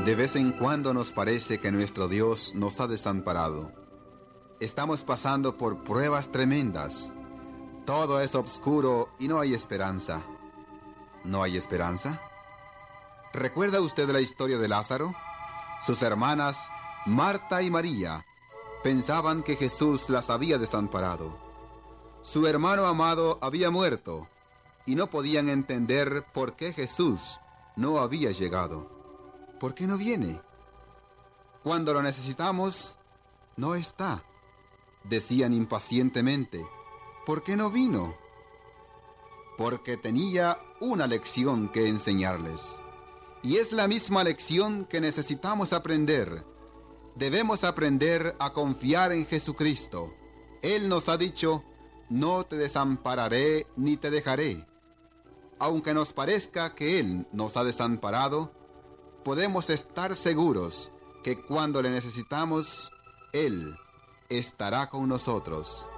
De vez en cuando nos parece que nuestro Dios nos ha desamparado. Estamos pasando por pruebas tremendas. Todo es oscuro y no hay esperanza. ¿No hay esperanza? ¿Recuerda usted la historia de Lázaro? Sus hermanas, Marta y María, pensaban que Jesús las había desamparado. Su hermano amado había muerto y no podían entender por qué Jesús no había llegado. ¿Por qué no viene? Cuando lo necesitamos, no está. Decían impacientemente, ¿por qué no vino? Porque tenía una lección que enseñarles. Y es la misma lección que necesitamos aprender. Debemos aprender a confiar en Jesucristo. Él nos ha dicho, no te desampararé ni te dejaré. Aunque nos parezca que Él nos ha desamparado, podemos estar seguros que cuando le necesitamos, Él estará con nosotros.